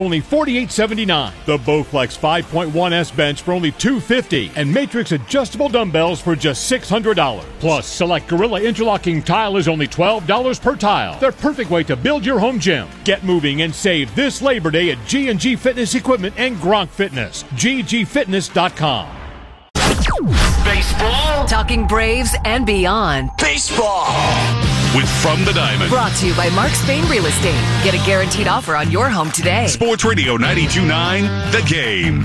only $48.79. The Bowflex 5.1S bench for only $250. And Matrix adjustable dumbbells for just $600. Plus, select Gorilla interlocking tile is only $12 per tile. They're perfect way to build your home gym. Get moving and save this Labor Day at G&G Fitness Equipment and Gronk Fitness. ggfitness.com. Baseball. Talking Braves and beyond. Baseball. With From the Diamond. Brought to you by Mark Spain Real Estate. Get a guaranteed offer on your home today. Sports Radio 92.9, The Game.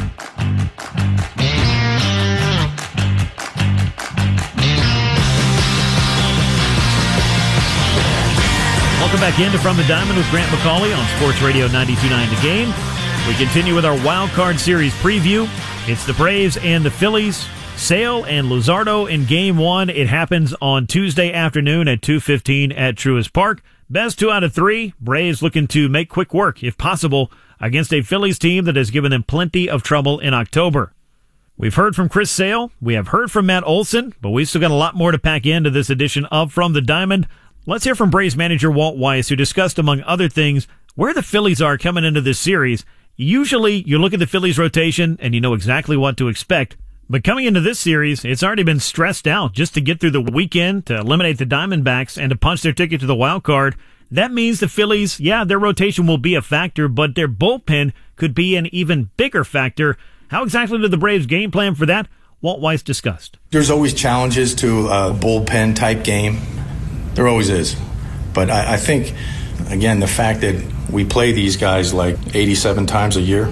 Welcome back into From the Diamond with Grant McCauley on Sports Radio 92.9 The Game. We continue with our Wild Card Series preview. It's the Braves and the Phillies. Sale and Luzardo in Game 1. It happens on Tuesday afternoon at 2:15 at Truist Park. Best 2 out of 3. Braves looking to make quick work, if possible, against a Phillies team that has given them plenty of trouble in October. We've heard from Chris Sale. We have heard from Matt Olson, but we've still got a lot more to pack into this edition of From the Diamond. Let's hear from Braves manager Walt Weiss, who discussed, among other things, where the Phillies are coming into this series. Usually, you look at the Phillies rotation and you know exactly what to expect. But coming into this series, it's already been stressed out just to get through the weekend, to eliminate the Diamondbacks, and to punch their ticket to the wild card. That means the Phillies, their rotation will be a factor, but their bullpen could be an even bigger factor. How exactly did the Braves game plan for that? Walt Weiss discussed. There's always challenges to a bullpen-type game. There always is. But I think, again, the fact that we play these guys like 87 times a year,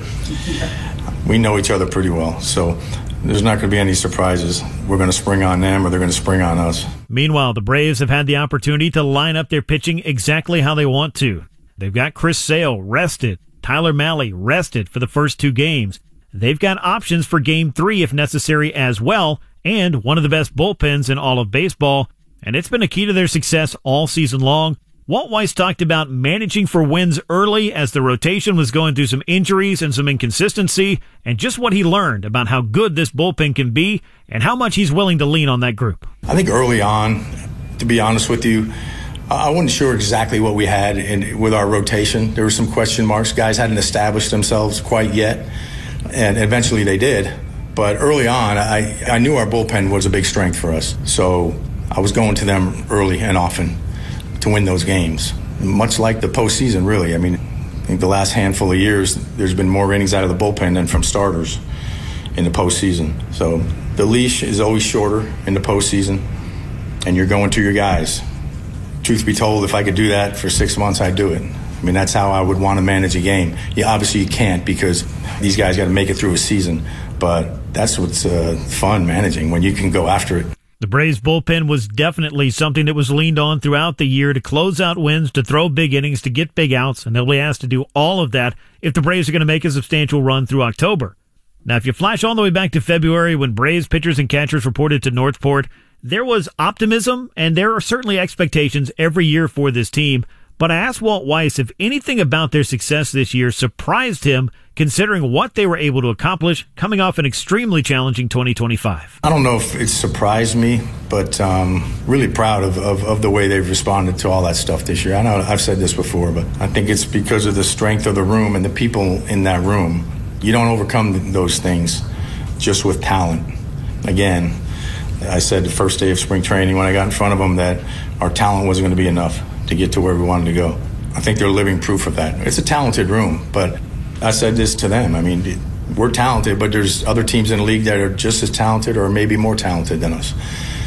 we know each other pretty well. So there's not going to be any surprises. We're going to spring on them or they're going to spring on us. Meanwhile, the Braves have had the opportunity to line up their pitching exactly how they want to. They've got Chris Sale rested, Tyler Mahle rested for the first 2 games. They've got options for Game 3 if necessary as well, and one of the best bullpens in all of baseball. And it's been a key to their success all season long. Walt Weiss talked about managing for wins early as the rotation was going through some injuries and some inconsistency, and just what he learned about how good this bullpen can be and how much he's willing to lean on that group. I think early on, to be honest with you, I wasn't sure exactly what we had with our rotation. There were some question marks. Guys hadn't established themselves quite yet, and eventually they did. But early on, I knew our bullpen was a big strength for us. So I was going to them early and often to win those games, much like the postseason, really. I mean, I think the last handful of years, there's been more innings out of the bullpen than from starters in the postseason. So the leash is always shorter in the postseason, and you're going to your guys. Truth be told, if I could do that for 6 months, I'd do it. I mean, that's how I would want to manage a game. Obviously you can't because these guys got to make it through a season, but that's what's fun managing, when you can go after it. The Braves bullpen was definitely something that was leaned on throughout the year to close out wins, to throw big innings, to get big outs, and they'll be asked to do all of that if the Braves are going to make a substantial run through October. Now, if you flash all the way back to February when Braves pitchers and catchers reported to Northport, there was optimism, and there are certainly expectations every year for this team. But I asked Walt Weiss if anything about their success this year surprised him, considering what they were able to accomplish coming off an extremely challenging 2025. I don't know if it surprised me, but really proud of the way they've responded to all that stuff this year. I know I've said this before, but I think it's because of the strength of the room and the people in that room. You don't overcome those things just with talent. Again, I said the first day of spring training when I got in front of them that our talent wasn't going to be enough to get to where we wanted to go. I think they're living proof of that. It's a talented room, but I said this to them. I mean, we're talented, but there's other teams in the league that are just as talented or maybe more talented than us.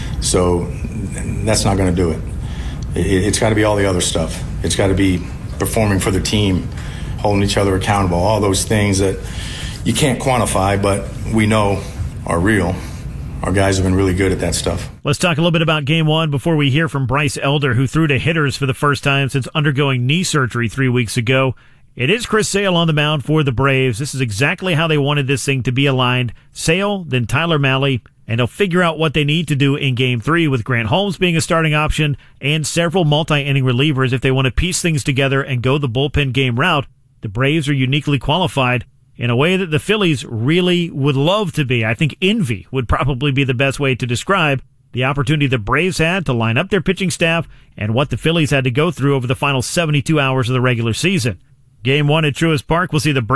So that's not going to do it. It's got to be all the other stuff. It's got to be performing for the team, holding each other accountable, all those things that you can't quantify, but we know are real. Our guys have been really good at that stuff. Let's talk a little bit about Game 1 before we hear from Bryce Elder, who threw to hitters for the first time since undergoing knee surgery 3 weeks ago. It is Chris Sale on the mound for the Braves. This is exactly how they wanted this thing to be aligned. Sale, then Tyler Mahle, and they'll figure out what they need to do in Game 3 with Grant Holmes being a starting option and several multi-inning relievers if they want to piece things together and go the bullpen game route. The Braves are uniquely qualified in a way that the Phillies really would love to be. I think envy would probably be the best way to describe the opportunity the Braves had to line up their pitching staff and what the Phillies had to go through over the final 72 hours of the regular season. Game 1 at Truist Park. We'll see the